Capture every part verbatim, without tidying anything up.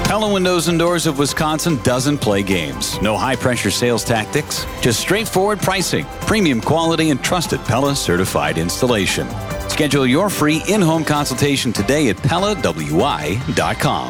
Pella Windows and Doors of Wisconsin doesn't play games. No high-pressure sales tactics, just straightforward pricing, premium quality, and trusted Pella certified installation. Schedule your free in-home consultation today at Pella W I dot com.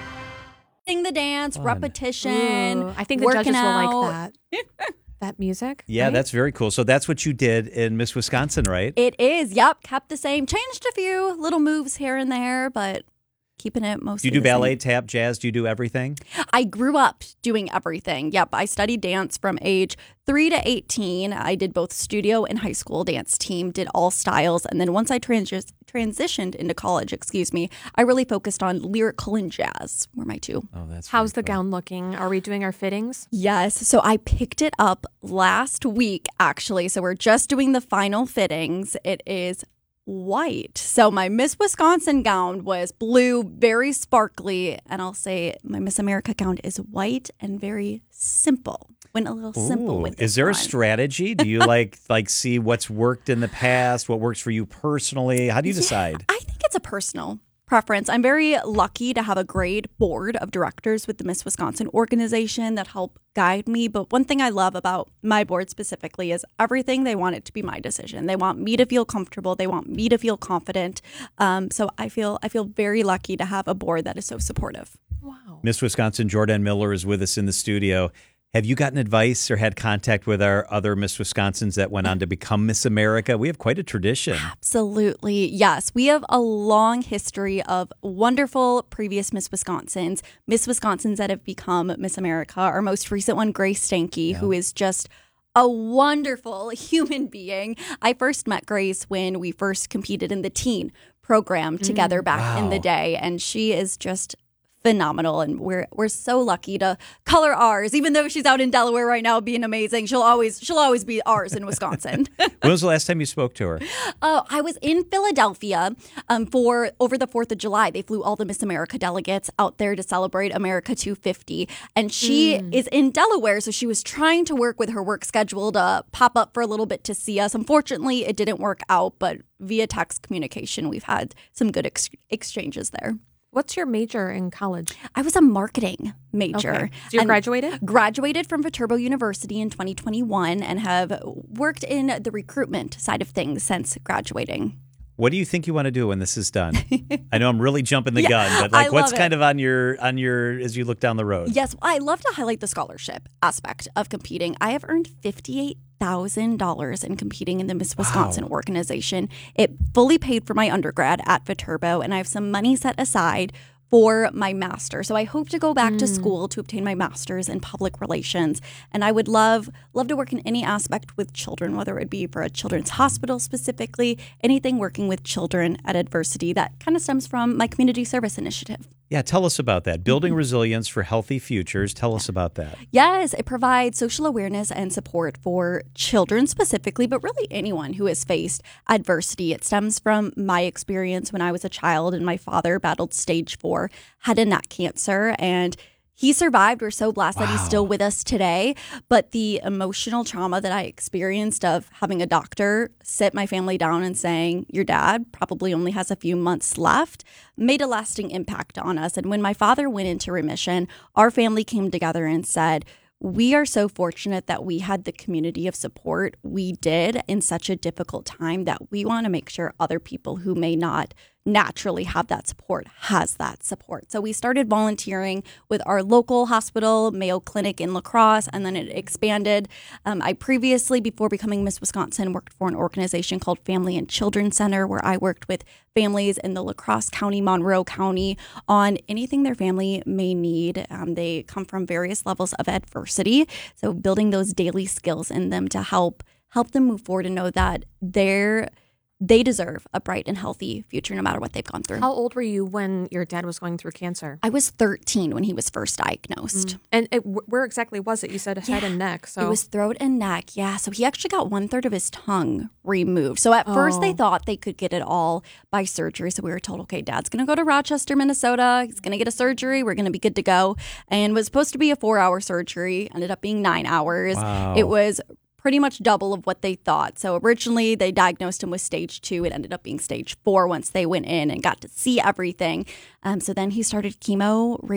Sing the dance, Fun. repetition. Ooh, I think the working judges out. will like that. That music. Yeah, right? that's very cool. So that's what you did in Miss Wisconsin, right? It is. Yep. Kept the same. Changed a few little moves here and there, but keeping it Do mostly you do the ballet, same. tap, jazz? Do you do everything? I grew up doing everything. Yep. I studied dance from age three to eighteen. I did both studio and high school dance team, did all styles. And then once I trans- transitioned into college, excuse me, I really focused on lyrical and jazz were my two. Oh, that's How's the very cool. gown looking? Are we doing our fittings? Yes. So I picked it up last week, actually. So we're just doing the final fittings. It is white. So my Miss Wisconsin gown was blue, very sparkly. And I'll say my Miss America gown is white and very simple. Went a little simple Ooh, with this Is there a one. strategy? Do you like like see what's worked in the past, what works for you personally? How do you decide? I think it's a personal preference. I'm very lucky to have a great board of directors with the Miss Wisconsin organization that help guide me. But one thing I love about my board specifically is everything they want it to be my decision. They want me to feel comfortable. They want me to feel confident. Um, so I feel I feel very lucky to have a board that is so supportive. Wow. Miss Wisconsin Jordan Miller is with us in the studio. Have you gotten advice or had contact with our other Miss Wisconsins that went on to become Miss America? We have quite a tradition. Absolutely. Yes. We have a long history of wonderful previous Miss Wisconsins, Miss Wisconsins that have become Miss America. Our most recent one, Grace Stanky, Yeah. who is just a wonderful human being. I first met Grace when we first competed in the teen program together back in the Wow. day. And she is just phenomenal, and we're we're so lucky to color ours. Even though she's out in Delaware right now being amazing, she'll always she'll always be ours in Wisconsin. When was the last time you spoke to her? Oh, I was in Philadelphia um, for over the fourth of July. They flew all the Miss America delegates out there to celebrate America two fifty. And she Mm. is in Delaware, so she was trying to work with her work schedule to pop up for a little bit to see us. Unfortunately, it didn't work out, but via text communication, we've had some good ex- exchanges there. What's your major in college? I was a marketing major. Okay. So you and graduated? Graduated from Viterbo University in twenty twenty-one and have worked in the recruitment side of things since graduating. What do you think you want to do when this is done? I know I'm really jumping the Yeah, gun, but I like, what's love kind it. of on your on your as you look down the road? Yes, I love to highlight the scholarship aspect of competing. I have earned fifty-eight thousand dollars in competing in the Miss Wisconsin Wow. organization. It fully paid for my undergrad at Viterbo, and I have some money set aside for my master. So I hope to go back to school to obtain my master's in public relations. And I would love love to work in any aspect with children, whether it be for a children's hospital specifically, anything working with children at adversity. That kind of stems from my community service initiative. Yeah, tell us about that. Building resilience for healthy futures. Tell us about that. Yes, it provides social awareness and support for children specifically, but really anyone who has faced adversity. It stems from my experience when I was a child and my father battled stage four head and neck cancer, and he survived. We're so blessed that he's still with us today. But the emotional trauma that I experienced of having a doctor sit my family down and saying, your dad probably only has a few months left, made a lasting impact on us. And when my father went into remission, our family came together and said, we are so fortunate that we had the community of support we did in such a difficult time that we want to make sure other people who may not naturally have that support has that support. So we started volunteering with our local hospital, Mayo Clinic in La Crosse, and then it expanded. Um, I previously, before becoming Miss Wisconsin, worked for an organization called Family and Children Center, where I worked with families in the La Crosse County, Monroe County on anything their family may need. Um, they come from various levels of adversity. So building those daily skills in them to help help them move forward and know that they're they deserve a bright and healthy future no matter what they've gone through. How old were you when your dad was going through cancer? I was thirteen when he was first diagnosed. Mm. And it, wh- where exactly was it? You said head Yeah. and neck. So It was throat and neck, yeah. So he actually got one third of his tongue removed. So at first they Oh. thought they could get it all by surgery. So we were told, okay, Dad's going to go to Rochester, Minnesota. He's going to get a surgery. We're going to be good to go. And it was supposed to be a four hour surgery. Ended up being nine hours. Wow. It was pretty much double of what they thought. So originally they diagnosed him with stage two. It ended up being stage four once they went in and got to see everything. Um, so then he started chemo,